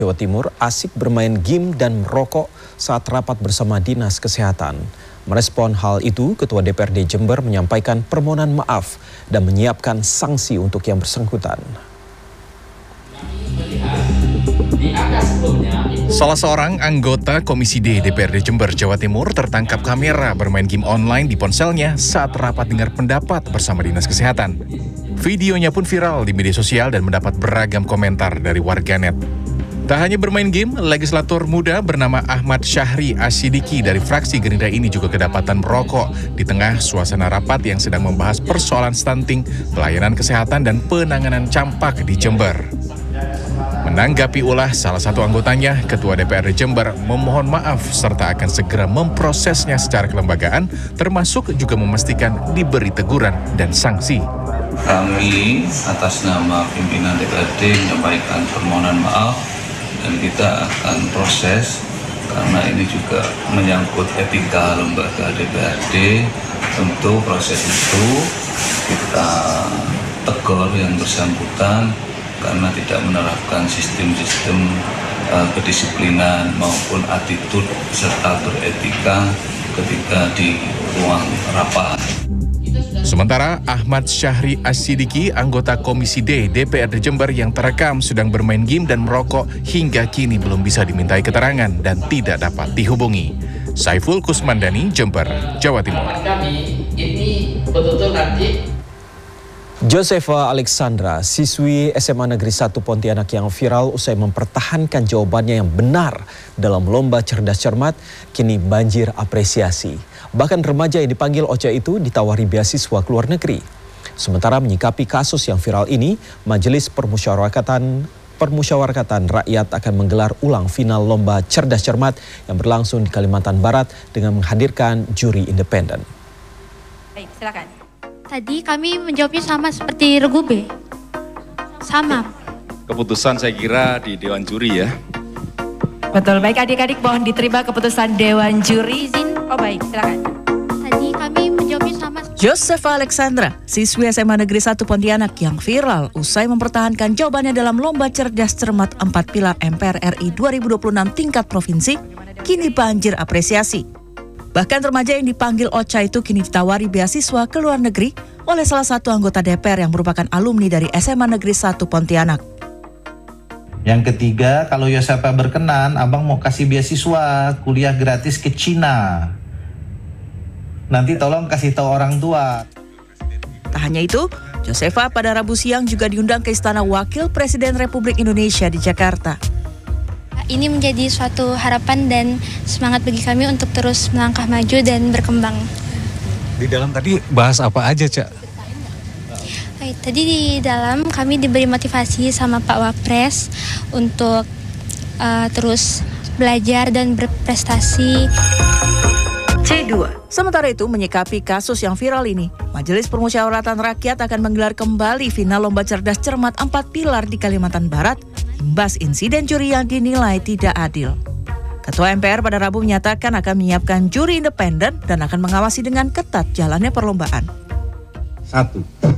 Jawa Timur asik bermain game dan merokok saat rapat bersama Dinas Kesehatan. Merespon hal itu, Ketua DPRD Jember menyampaikan permohonan maaf dan menyiapkan sanksi untuk yang bersangkutan. Salah seorang anggota Komisi D DPRD Jember, Jawa Timur tertangkap kamera bermain game online di ponselnya saat rapat dengar pendapat bersama Dinas Kesehatan. Videonya pun viral di media sosial dan mendapat beragam komentar dari warganet. Tak hanya bermain game, legislator muda bernama Ahmad Syahri Asidiki dari fraksi Gerindra ini juga kedapatan merokok di tengah suasana rapat yang sedang membahas persoalan stunting, pelayanan kesehatan, dan penanganan campak di Jember. Menanggapi ulah salah satu anggotanya, Ketua DPRD Jember memohon maaf serta akan segera memprosesnya secara kelembagaan, termasuk juga memastikan diberi teguran dan sanksi. Kami atas nama pimpinan DPRD menyampaikan permohonan maaf dan kita akan proses karena ini juga menyangkut etika lembaga DPRD. Tentu proses itu kita tegur yang bersangkutan karena tidak menerapkan sistem-sistem kedisiplinan maupun attitude serta beretika ketika di ruang rapat. Sementara Ahmad Syahri Asidiki, anggota Komisi D DPRD Jember yang terekam sedang bermain game dan merokok hingga kini belum bisa dimintai keterangan dan tidak dapat dihubungi. Saiful Kusmandani, Jember, Jawa Timur. Kami ini betul-betul nanti. Josefa Alexandra, siswi SMA Negeri 1 Pontianak yang viral usai mempertahankan jawabannya yang benar dalam lomba cerdas cermat, kini banjir apresiasi. Bahkan remaja yang dipanggil OCA itu ditawari beasiswa ke luar negeri. Sementara menyikapi kasus yang viral ini, Majelis Permusyawaratan Rakyat akan menggelar ulang final lomba cerdas cermat yang berlangsung di Kalimantan Barat dengan menghadirkan juri independen. Baik, silakan. Tadi kami menjawabnya sama seperti Regu B. Sama. Keputusan saya kira di Dewan Juri ya. Betul, baik adik-adik mohon diterima keputusan Dewan Juri. Oh baik, silakan. Tadi kami menjawabnya sama. Josefa Alexandra, siswi SMA Negeri 1 Pontianak yang viral usai mempertahankan jawabannya dalam lomba cerdas cermat 4 pilar MPR RI 2026 tingkat provinsi, kini banjir apresiasi. Bahkan remaja yang dipanggil OCA itu kini ditawari beasiswa ke luar negeri oleh salah satu anggota DPR yang merupakan alumni dari SMA Negeri 1 Pontianak. Yang ketiga, kalau Josefa berkenan, abang mau kasih beasiswa kuliah gratis ke Cina. Nanti tolong kasih tahu orang tua. Tak hanya itu, Josefa pada Rabu siang juga diundang ke Istana Wakil Presiden Republik Indonesia di Jakarta. Ini menjadi suatu harapan dan semangat bagi kami untuk terus melangkah maju dan berkembang. Di dalam tadi bahas apa aja, Cak? Tadi di dalam kami diberi motivasi sama Pak Wapres untuk terus belajar dan berprestasi. C2. Sementara itu, menyikapi kasus yang viral ini, Majelis Permusyawaratan Rakyat akan menggelar kembali final lomba cerdas cermat 4 pilar di Kalimantan Barat, imbas insiden juri yang dinilai tidak adil. Ketua MPR pada Rabu menyatakan akan menyiapkan juri independen dan akan mengawasi dengan ketat jalannya perlombaan. 1.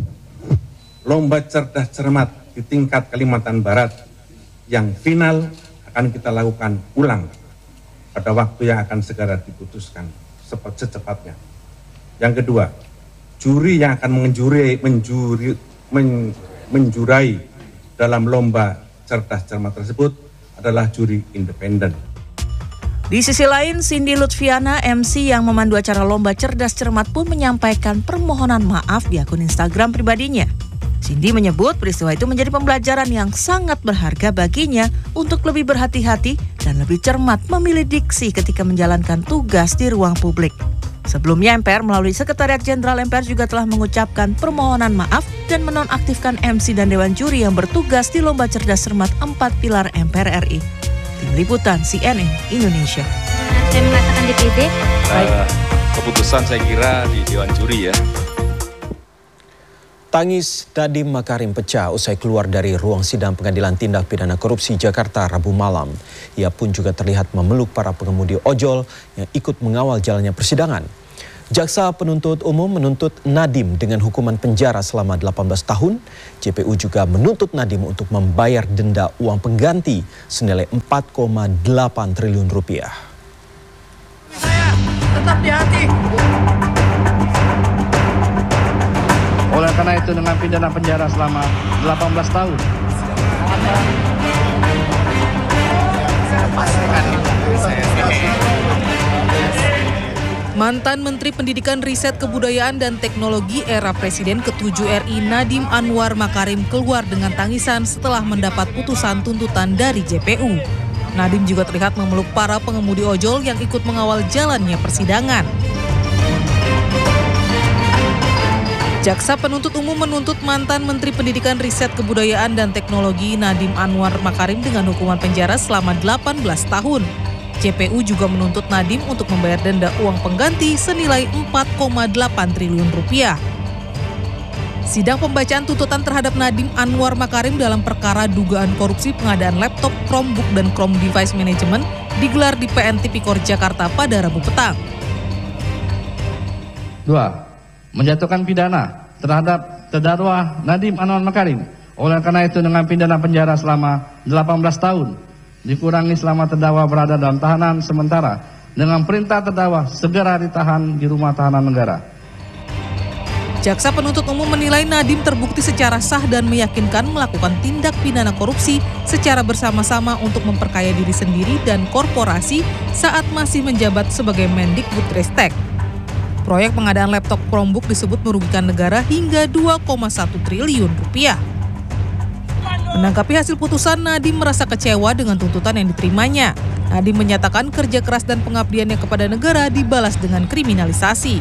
Lomba cerdas cermat di tingkat Kalimantan Barat yang final akan kita lakukan ulang pada waktu yang akan segera diputuskan secepatnya. Yang kedua, juri yang akan menjurai dalam lomba cerdas cermat tersebut adalah juri independen. Di sisi lain, Cindy Lutfiana, MC yang memandu acara lomba cerdas cermat pun menyampaikan permohonan maaf di akun Instagram pribadinya. Cindy menyebut peristiwa itu menjadi pembelajaran yang sangat berharga baginya untuk lebih berhati-hati dan lebih cermat memilih diksi ketika menjalankan tugas di ruang publik. Sebelumnya, MPR melalui Sekretariat Jenderal MPR juga telah mengucapkan permohonan maaf dan menonaktifkan MC dan Dewan Juri yang bertugas di lomba cerdas cermat 4 pilar MPR RI. Tim Liputan CNN Indonesia. Saya mengatakan DPD. Keputusan saya kira di Dewan Juri ya. Tangis Nadiem Makarim pecah usai keluar dari ruang sidang Pengadilan Tindak Pidana Korupsi Jakarta Rabu malam. Ia pun juga terlihat memeluk para pengemudi ojol yang ikut mengawal jalannya persidangan. Jaksa penuntut umum menuntut Nadiem dengan hukuman penjara selama 18 tahun. JPU juga menuntut Nadiem untuk membayar denda uang pengganti senilai 4,8 triliun rupiah. Saya tetap di hati. Oleh karena itu dengan pidana penjara selama 18 tahun. Mantan Menteri Pendidikan Riset Kebudayaan dan Teknologi era Presiden ke-7 RI Nadiem Anwar Makarim keluar dengan tangisan setelah mendapat putusan tuntutan dari JPU. Nadiem juga terlihat memeluk para pengemudi ojol yang ikut mengawal jalannya persidangan. Jaksa penuntut umum menuntut mantan Menteri Pendidikan Riset Kebudayaan dan Teknologi Nadiem Anwar Makarim dengan hukuman penjara selama 18 tahun. JPU juga menuntut Nadiem untuk membayar denda uang pengganti senilai 4,8 triliun rupiah. Sidang pembacaan tuntutan terhadap Nadiem Anwar Makarim dalam perkara dugaan korupsi pengadaan laptop, Chromebook, dan Chrome Device Management digelar di PN Tipikor Jakarta pada Rabu petang. 2. Menjatuhkan pidana terhadap terdakwa Nadiem Anwar Makarim. Oleh karena itu dengan pidana penjara selama 18 tahun dikurangi selama terdakwa berada dalam tahanan sementara dengan perintah terdakwa segera ditahan di rumah tahanan negara. Jaksa penuntut umum menilai Nadiem terbukti secara sah dan meyakinkan melakukan tindak pidana korupsi secara bersama-sama untuk memperkaya diri sendiri dan korporasi saat masih menjabat sebagai Mendikbudristek. Proyek pengadaan laptop Chromebook disebut merugikan negara hingga 2,1 triliun rupiah. Menanggapi hasil putusan, Nadiem merasa kecewa dengan tuntutan yang diterimanya. Nadiem menyatakan kerja keras dan pengabdiannya kepada negara dibalas dengan kriminalisasi.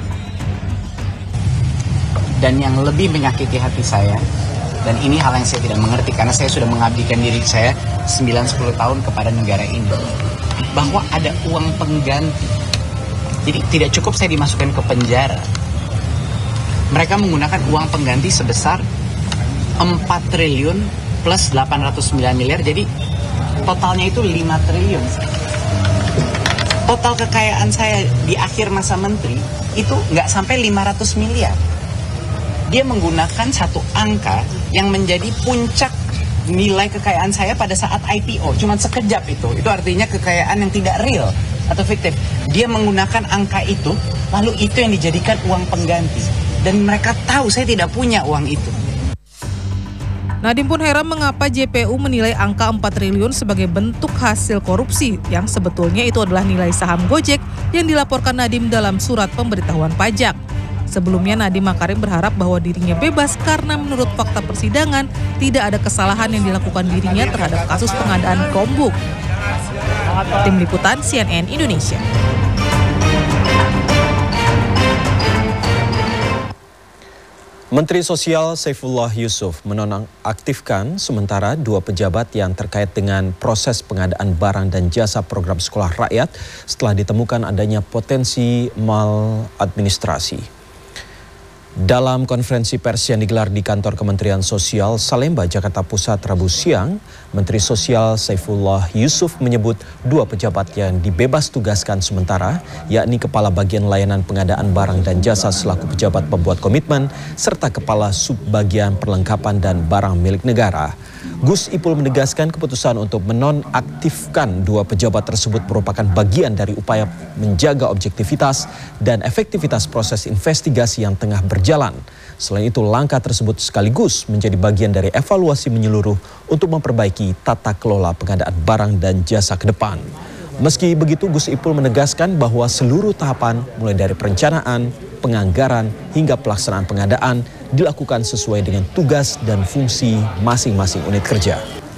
Dan yang lebih menyakiti hati saya, dan ini hal yang saya tidak mengerti karena saya sudah mengabdikan diri saya 9-10 tahun kepada negara ini, bahwa ada uang pengganti. Jadi tidak cukup saya dimasukkan ke penjara. Mereka menggunakan uang pengganti sebesar 4 triliun plus 809 miliar, jadi totalnya itu 5 triliun. Total kekayaan saya di akhir masa menteri itu nggak sampai 500 miliar. Dia menggunakan satu angka yang menjadi puncak nilai kekayaan saya pada saat IPO, cuma sekejap itu artinya kekayaan yang tidak real atau fiktif. Dia menggunakan angka itu, lalu itu yang dijadikan uang pengganti. Dan mereka tahu saya tidak punya uang itu. Nadiem pun heran mengapa JPU menilai angka 4 triliun sebagai bentuk hasil korupsi yang sebetulnya itu adalah nilai saham Gojek yang dilaporkan Nadiem dalam surat pemberitahuan pajak. Sebelumnya Nadiem Makarim berharap bahwa dirinya bebas karena menurut fakta persidangan tidak ada kesalahan yang dilakukan dirinya terhadap kasus pengadaan Chromebook. Tim Liputan CNN Indonesia. Menteri Sosial Saifullah Yusuf menonaktifkan sementara 2 pejabat yang terkait dengan proses pengadaan barang dan jasa program sekolah rakyat setelah ditemukan adanya potensi maladministrasi. Dalam konferensi pers yang digelar di kantor Kementerian Sosial Salemba, Jakarta Pusat, Rabu siang, Menteri Sosial Saifullah Yusuf menyebut 2 pejabat yang dibebas tugaskan sementara, yakni Kepala Bagian Layanan Pengadaan Barang dan Jasa selaku pejabat pembuat komitmen, serta Kepala Subbagian Perlengkapan dan Barang milik negara. Gus Ipul menegaskan keputusan untuk menonaktifkan 2 pejabat tersebut merupakan bagian dari upaya menjaga objektivitas dan efektivitas proses investigasi yang tengah berjalan. Selain itu, langkah tersebut sekaligus menjadi bagian dari evaluasi menyeluruh untuk memperbaiki tata kelola pengadaan barang dan jasa ke depan. Meski begitu, Gus Ipul menegaskan bahwa seluruh tahapan mulai dari perencanaan, penganggaran, hingga pelaksanaan pengadaan dilakukan sesuai dengan tugas dan fungsi masing-masing unit kerja.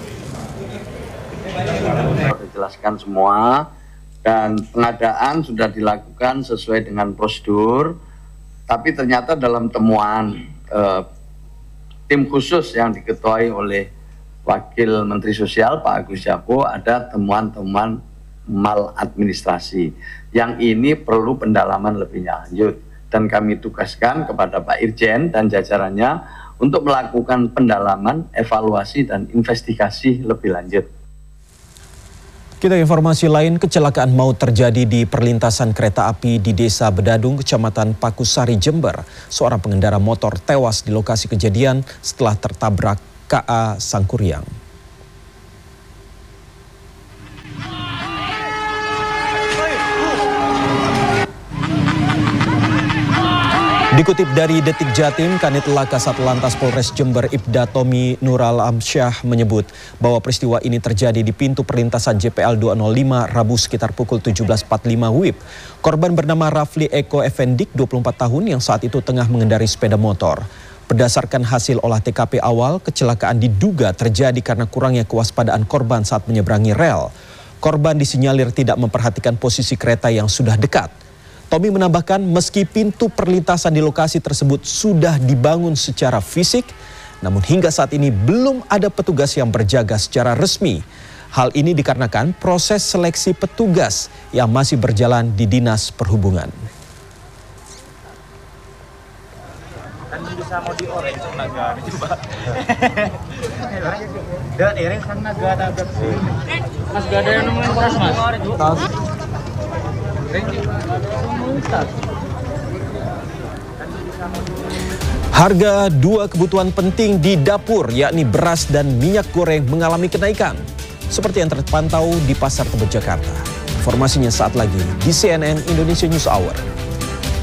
Dijelaskan semua dan pengadaan sudah dilakukan sesuai dengan prosedur, tapi ternyata dalam temuan tim khusus yang diketuai oleh Wakil Menteri Sosial Pak Agus Jabo ada temuan-temuan maladministrasi. Yang ini perlu pendalaman lebih lanjut. Dan kami tugaskan kepada Pak Irjen dan jajarannya untuk melakukan pendalaman, evaluasi, dan investigasi lebih lanjut. Kita informasi lain, kecelakaan maut terjadi di perlintasan kereta api di Desa Bedadung, Kecamatan Pakusari, Jember. Seorang pengendara motor tewas di lokasi kejadian setelah tertabrak KA Sangkuriang. Dikutip dari Detik Jatim, Kanit Laka Satlantas Polres Jember Ibda Tommy Nural Amsyah menyebut bahwa peristiwa ini terjadi di pintu perlintasan JPL 205 Rabu sekitar pukul 17.45 WIB. Korban bernama Rafli Eko Effendik, 24 tahun, yang saat itu tengah mengendari sepeda motor. Berdasarkan hasil olah TKP awal, kecelakaan diduga terjadi karena kurangnya kewaspadaan korban saat menyeberangi rel. Korban disinyalir tidak memperhatikan posisi kereta yang sudah dekat. Tommy menambahkan meski pintu perlintasan di lokasi tersebut sudah dibangun secara fisik, namun hingga saat ini belum ada petugas yang berjaga secara resmi. Hal ini dikarenakan proses seleksi petugas yang masih berjalan di Dinas Perhubungan. Mas gak ada yang nemuin tas, Mas. Harga dua kebutuhan penting di dapur, yakni beras dan minyak goreng, mengalami kenaikan seperti yang terpantau di Pasar Tebet Jakarta. Informasinya saat lagi di CNN Indonesia News Hour.